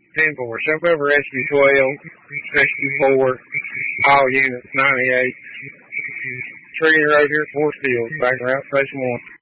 10-4. Jump over Rescue 12, Rescue 4, all units 98. Tree Road here, 4 Fields, back route station 1.